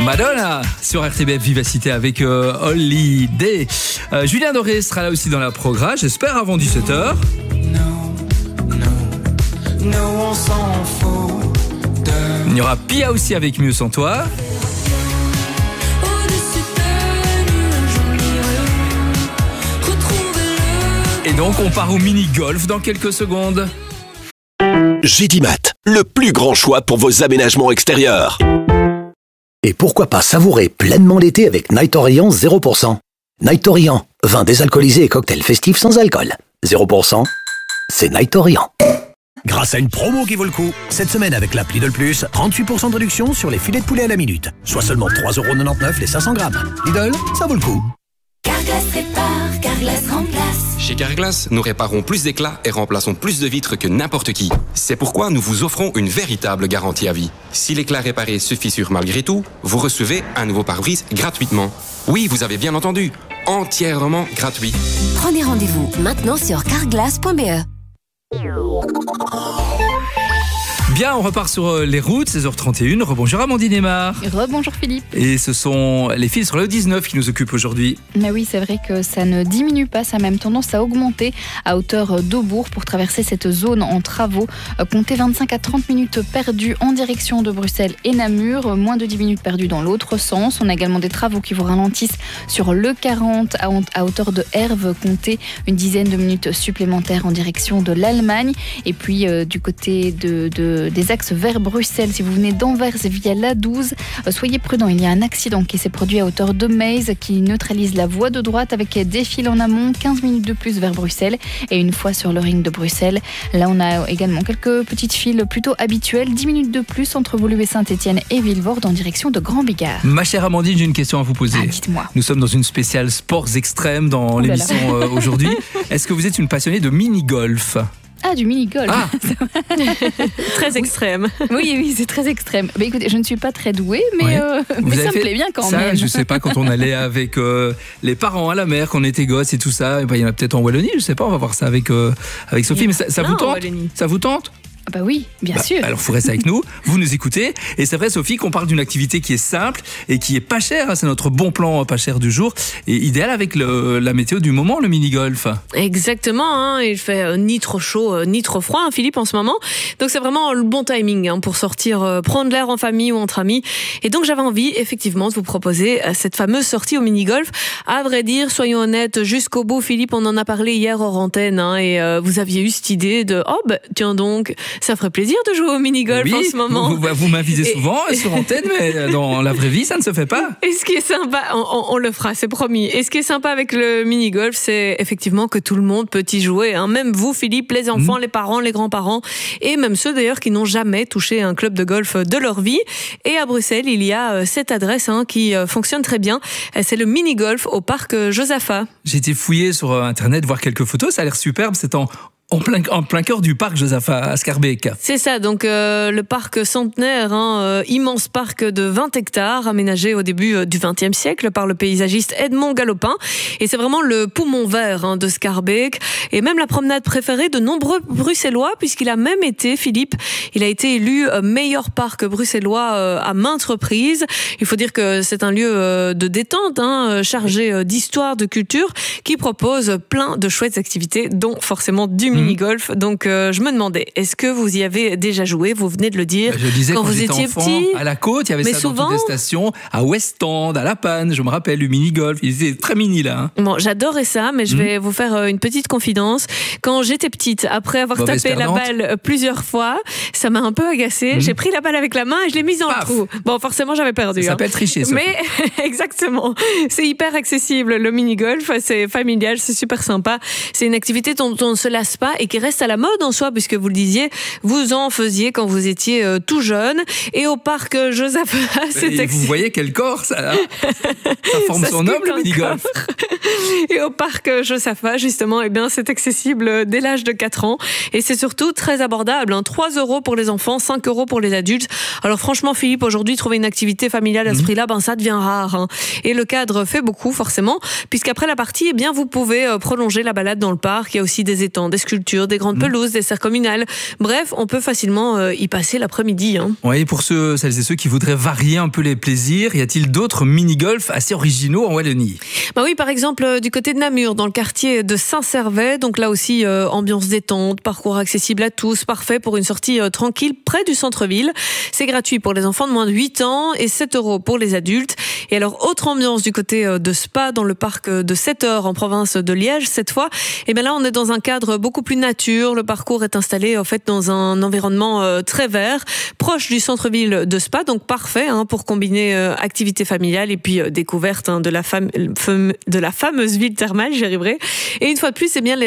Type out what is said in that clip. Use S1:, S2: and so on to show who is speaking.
S1: Madonna sur RTBF Vivacité avec Holiday. Julien Doré sera là aussi dans la programme, j'espère avant 17h.
S2: On s'en fout de...
S1: Il y aura Pia aussi avec Mieux sans toi. Et donc on part au mini-golf dans quelques secondes.
S3: Gédimat, le plus grand choix pour vos aménagements extérieurs.
S4: Et pourquoi pas savourer pleinement l'été avec Night Orient 0%. Night Orient, vin désalcoolisé et cocktail festif sans alcool. 0%, c'est Night Orient.
S5: Grâce à une promo qui vaut le coup, cette semaine avec l'app Lidl Plus, 38% de réduction sur les filets de poulet à la minute. Soit seulement 3,99€ les 500 grammes. Lidl, ça vaut le coup.
S6: Carglass répare, Carglass remplace.
S7: Chez Carglass, nous réparons plus d'éclats et remplaçons plus de vitres que n'importe qui. C'est pourquoi nous vous offrons une véritable garantie à vie. Si l'éclat réparé se fissure malgré tout, vous recevez un nouveau pare-brise gratuitement. Oui, vous avez bien entendu, entièrement gratuit.
S6: Prenez rendez-vous maintenant sur carglass.be.
S1: Bien, on repart sur les routes, 16h31. Rebonjour Amandine Aymar.
S8: Rebonjour Philippe.
S1: Et ce sont les fils sur le 19 qui nous occupent aujourd'hui.
S8: Mais oui, c'est vrai que ça ne diminue pas, ça a même tendance à augmenter à hauteur d'Aubourg pour traverser cette zone en travaux. Comptez 25 à 30 minutes perdues en direction de Bruxelles et Namur, moins de 10 minutes perdues dans l'autre sens. On a également des travaux qui vous ralentissent sur le 40 à hauteur de Herve. Comptez une dizaine de minutes supplémentaires en direction de l'Allemagne. Et puis du côté des axes vers Bruxelles, si vous venez d'Anvers via l'A12, soyez prudents, il y a un accident qui s'est produit à hauteur de Meize qui neutralise la voie de droite avec des fils en amont, 15 minutes de plus vers Bruxelles et une fois sur le ring de Bruxelles. Là on a également quelques petites files plutôt habituelles, 10 minutes de plus entre Woluwe Saint-Étienne et Vilvoorde en direction de Grand Bigard.
S1: Ma chère Amandine, j'ai une question à vous poser.
S8: Dites-moi.
S1: Nous sommes dans une spéciale sports extrêmes dans l'émission aujourd'hui. Est-ce que vous êtes une passionnée de mini-golf ?
S8: Ah, du mini-golf.
S1: Ah.
S9: Très extrême.
S8: Oui, c'est très extrême. Bah, écoutez, je ne suis pas très douée, mais, mais ça me plaît bien quand
S1: ça,
S8: même.
S1: Je sais pas, quand on allait avec les parents à la mer, quand on était gosses et tout ça, il y en a peut-être en Wallonie, je sais pas, on va voir ça avec Sophie. Mais ça vous tente ? Ça vous tente ?
S8: Bah oui, bien sûr.
S1: Alors, vous restez avec nous, vous nous écoutez. Et c'est vrai, Sophie, qu'on parle d'une activité qui est simple et qui est pas chère. C'est notre bon plan pas cher du jour. Et idéal avec la météo du moment, le mini-golf.
S9: Exactement, il fait ni trop chaud, ni trop froid, Philippe, en ce moment. Donc, c'est vraiment le bon timing pour sortir, prendre l'air en famille ou entre amis. Et donc, j'avais envie, effectivement, de vous proposer cette fameuse sortie au mini-golf. À vrai dire, soyons honnêtes, jusqu'au bout, Philippe, on en a parlé hier hors antenne. Et vous aviez eu cette idée de, tiens donc, ça ferait plaisir de jouer au mini-golf en ce moment.
S1: Vous m'invitez souvent sur antenne, mais dans la vraie vie, ça ne se fait pas.
S9: Et ce qui est sympa, on le fera, c'est promis. Et ce qui est sympa avec le mini-golf, c'est effectivement que tout le monde peut y jouer. Même vous, Philippe, les enfants, les parents, les grands-parents, et même ceux d'ailleurs qui n'ont jamais touché un club de golf de leur vie. Et à Bruxelles, il y a cette adresse qui fonctionne très bien. C'est le mini-golf au parc Josaphat.
S1: J'ai été fouiller sur Internet, voir quelques photos, ça a l'air superbe, c'est en plein cœur du parc Josaphat à Schaerbeek.
S9: C'est ça, donc le parc centenaire, immense parc de 20 hectares, aménagé au début du XXe siècle par le paysagiste Edmond Galopin. Et c'est vraiment le poumon vert de Schaerbeek. Et même la promenade préférée de nombreux Bruxellois, puisqu'il a même été, Philippe, il a été élu meilleur parc bruxellois à maintes reprises. Il faut dire que c'est un lieu de détente, chargé d'histoire, de culture, qui propose plein de chouettes activités, dont forcément du mini-golf. Donc, je me demandais, est-ce que vous y avez déjà joué ? Vous venez de le dire.
S1: Je disais
S9: quand vous étiez
S1: enfant,
S9: petit.
S1: à la côte, il y avait ça
S9: souvent,
S1: dans toutes les stations. À West End, à La Panne, je me rappelle, le mini-golf. Il était très mini, là.
S9: Bon, j'adorais ça, mais je vais vous faire une petite confidence. Quand j'étais petite, après avoir tapé la balle plusieurs fois, ça m'a un peu agacée. J'ai pris la balle avec la main et je l'ai mise dans le trou. Bon, forcément, j'avais perdu.
S1: Ça s'appelle tricher, Sophie.
S9: Mais, exactement. C'est hyper accessible, le mini-golf. C'est familial, c'est super sympa. C'est une activité dont on ne se lasse pas et qui reste à la mode en soi, puisque vous le disiez, vous en faisiez quand vous étiez tout jeune. Et au parc Josaphat,
S1: vous voyez quel corps ça forme son homme, le mini-golf.
S9: Et au parc Josaphat, justement, c'est accessible dès l'âge de 4 ans. Et c'est surtout très abordable. 3 € pour les enfants, 5 € pour les adultes. Alors franchement, Philippe, aujourd'hui, trouver une activité familiale à ce prix-là, ça devient rare. Et le cadre fait beaucoup, forcément, puisqu'après la partie, vous pouvez prolonger la balade dans le parc. Il y a aussi des étangs, des sculptures sculptures, des grandes pelouses, des serres communales. Bref, on peut facilement y passer l'après-midi.
S1: Ouais, et pour celles et ceux qui voudraient varier un peu les plaisirs, y a-t-il d'autres mini-golf assez originaux en Wallonie?
S9: Oui, par exemple, du côté de Namur, dans le quartier de Saint-Servais. Donc là aussi, ambiance détente, parcours accessible à tous, parfait pour une sortie tranquille près du centre-ville. C'est gratuit pour les enfants de moins de 8 ans et 7 € pour les adultes. Et alors, autre ambiance du côté de Spa, dans le parc de 7 heures en province de Liège, cette fois. Et bien là, on est dans un cadre beaucoup plus nature. Le parcours est installé, en fait, dans un environnement très vert, proche du centre-ville de Spa. Donc, parfait pour combiner activité familiale et puis découverte de la fameuse ville thermale, j'y arriverai. Et une fois de plus, c'est bien